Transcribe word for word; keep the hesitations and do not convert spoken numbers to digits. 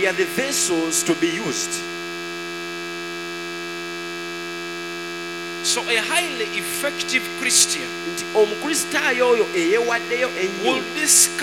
we are the vessels to be used. So a highly effective Christian Nti omukristaayo oyo eyeewaddeyo ennyo will discover